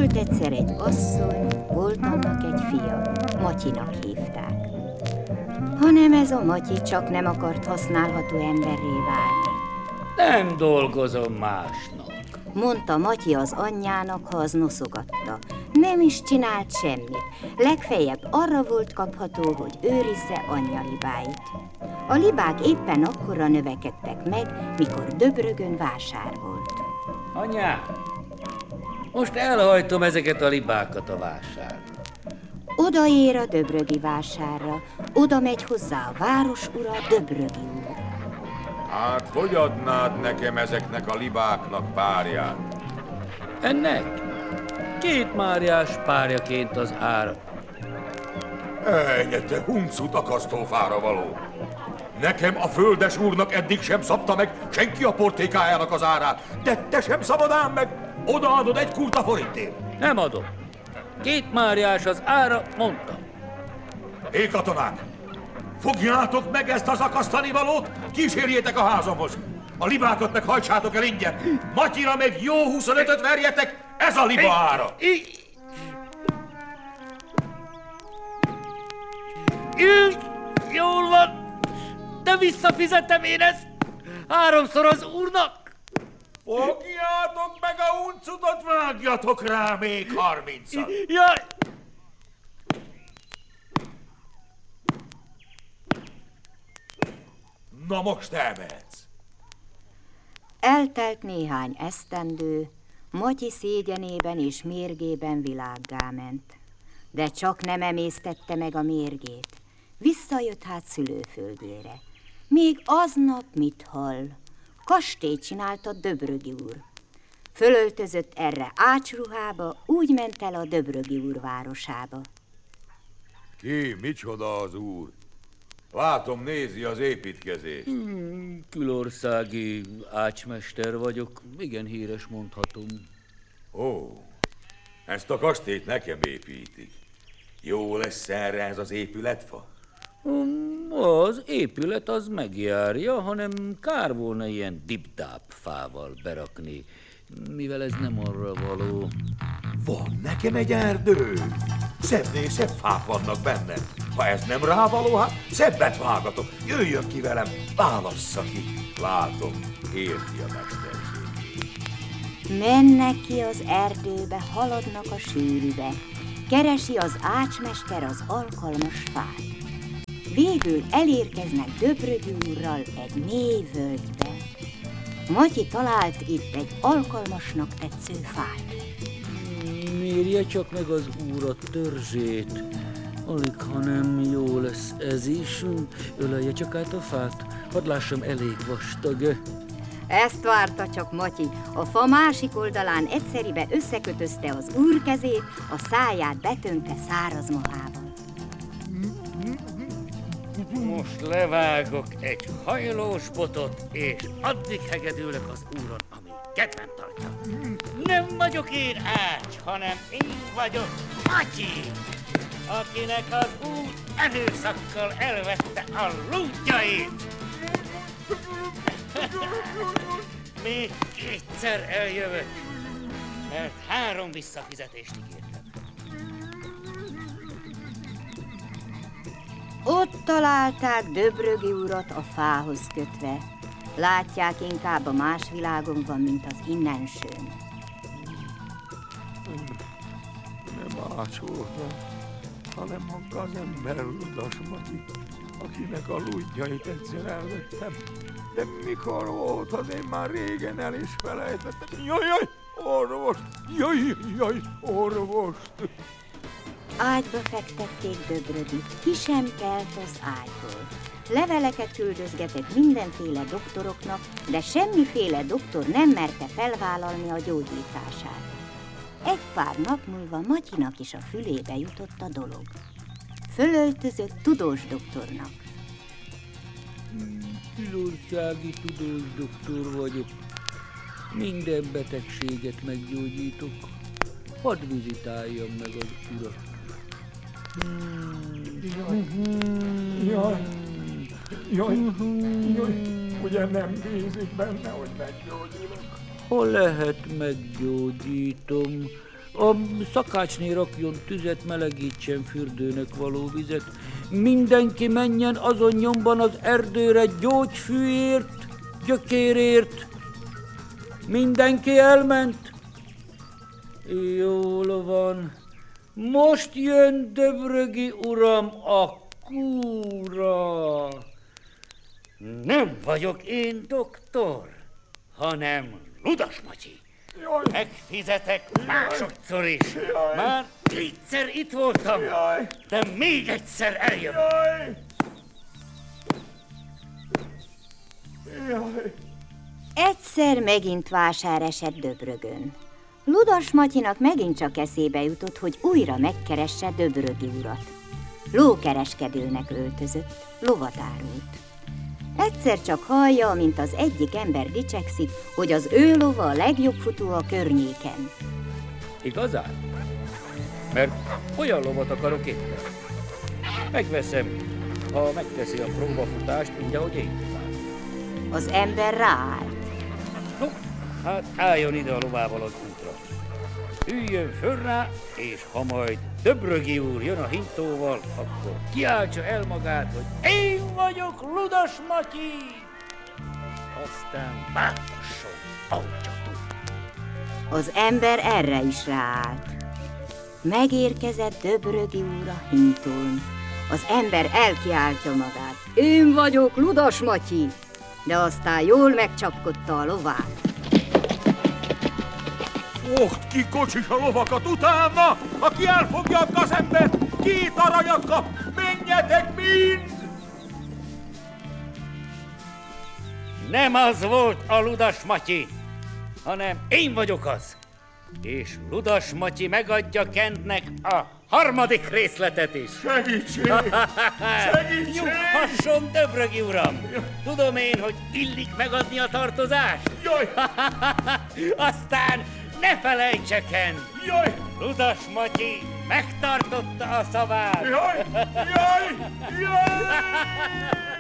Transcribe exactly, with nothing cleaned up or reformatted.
Volt egyszer egy asszony, volt annak egy fia, Matyinak hívták. Hanem ez a Matyi csak nem akart használható emberré válni. Nem dolgozom másnak, mondta Matyi az anyjának, ha az noszogatta. Nem is csinált semmit, legfeljebb arra volt kapható, hogy őrizze anyja libáit. A libák éppen akkora növekedtek meg, mikor Döbrögön vásár volt. Anyám, most elhajtom ezeket a libákat a vásárra. Odaér a döbrögi vásárra, oda megy hozzá a város ura, Döbrögi úr. Hát, hogy adnád nekem ezeknek a libáknak párját? Ennek két máriás párjaként az ára. Ejj, te huncut akasztófára való! Nekem a földes úrnak eddig sem szabta meg senki a portékájának az árát, de te sem szabadám meg! Odaadod egy kurta forintért! Nem adom. Két máriás az ára, mondtam. Hé, katonák! Fogjátok meg ezt az akasztani valót, kísérjétek a házamhoz! A libákat meg hajtsátok el ingyen! Matyira még jó huszonötöt verjetek, ez a liba ára! Jól van, de visszafizetem én ezt háromszor az úrnak. Fogjátok meg a huncutot, vágjatok rá még harmincat! Jaj! Na most elmehetsz! Eltelt néhány esztendő, Matyi szégyenében és mérgében világgá ment. De csak nem emésztette meg a mérgét. Visszajött hát szülőföldjére. Még aznap mit hall? Kastélyt csinált a Döbrögi úr. Fölöltözött erre ácsruhába, úgy ment el a Döbrögi úr városába. Ki, micsoda az úr? Látom, nézi az építkezést. Hmm, külországi ácsmester vagyok, igen híres mondhatom. Ó, ezt a kastélyt nekem építik. Jó lesz erre ez az épületfa? Az épület az megjárja, hanem kár volna ilyen dipdáp fával berakni, mivel ez nem arra való. Van nekem egy erdő. Szebbnél szebb fák vannak benne. Ha ez nem rávaló, hát szebbet vágatok. Jöjjön ki velem, válassza ki. Látom, érti a mesterségét. Mennek ki az erdőbe, haladnak a sűrűbe. Keresi az ácsmester az alkalmas fát. Végül elérkeznek Döbrögi úrral egy mély völgybe. Matyi talált itt egy alkalmasnak tetsző fát. Mérje csak meg az úr a törzsét, alig, ha nem jó lesz ez is. Ölelje csak át a fát, hadd lássam, elég vastag. Ezt várta csak Matyi. A fa másik oldalán egyszeribe összekötözte az úr kezét, a száját betömte száraz mohával. Most levágok egy hajlós botot, és addig hegedülök az úron, amíg kedvem tartja. Nem vagyok én ács, hanem én vagyok Matyi, akinek az úr erőszakkal elvette a lúdjait. Még kétszer eljövök, mert három visszafizetést ígértem. Ott találták Döbrögi urat a fához kötve. Látják, inkább a más világon van, mint az innensőn. Nem ács voltam, hanem a gazember ludas Matyi, akinek a lúdjait egyszer elvettem. De mikor volt, az én már régen el is felejtettem. Jaj, jaj, orvost! Jaj, jaj, orvost! Ágyba fektették Döbrögit, ki sem kelt az ágyból. Leveleket küldözgetett mindenféle doktoroknak, de semmiféle doktor nem merte felvállalni a gyógyítását. Egy pár nap múlva Matyinak is a fülébe jutott a dolog. Fölöltözött tudós doktornak. Külországi tudós doktor vagyok. Minden betegséget meggyógyítok. Hadd vizitáljam meg az urat. Jaj, jaj, jaj, jaj, ugye nem bízik benne, hogy meggyógyulok. Ha lehet, meggyógyítom. A szakácsné rakjon tüzet, melegítsen fürdőnek való vizet. Mindenki menjen azon nyomban az erdőre gyógyfűért, gyökérért. Mindenki elment? Jól van. Most jön Döbrögi uram a kúra. Nem vagyok én doktor, hanem Ludas Matyi. Jaj. Megfizetek másodszor is. Jaj. Már kétszer itt voltam, Jaj. de még egyszer eljövök. Jaj. Jaj. Egyszer megint vásár esett Döbrögön. Ludas Matyinak megint csak eszébe jutott, hogy újra megkeresse Döbrögi urat. Lókereskedőnek öltözött, lovat árult. Egyszer csak hallja, mint az egyik ember dicsekszik, hogy az ő lova a legjobb futó a környéken. Igazán? Mert olyan lovat akarok éppen. Megveszem, ha megteszi a próbafutást, úgy, ahogy én tudom. Az ember ráállt. No, hát álljon ide a lovával az útra. Üljön föl rá, és ha majd Döbrögi úr jön a hintóval, akkor kiáltsa el magát, hogy én vagyok Ludas Matyi! Aztán váltasson, ahogy csak tud. Az ember erre is ráállt. Megérkezett Döbrögi úr a hintón. Az ember elkiáltja magát. Én vagyok Ludas Matyi! De aztán jól megcsapkodta a lovát. Fogd ki, kocsis, a lovakat utána! Aki elfogja a gazembert, két aranyat kap! Menjetek mind! Nem az volt a Ludas Matyi, hanem én vagyok az. És Ludas Matyi megadja Kentnek a harmadik részletet is. Segítség! Segítség! Nyughasson, Döbrögi uram! Tudom én, hogy illik megadni a tartozást. Jaj! Aztán ne felejtse, Kent! Jaj! Ludas Matyi megtartotta a szavát. Jaj! Jaj! Jaj!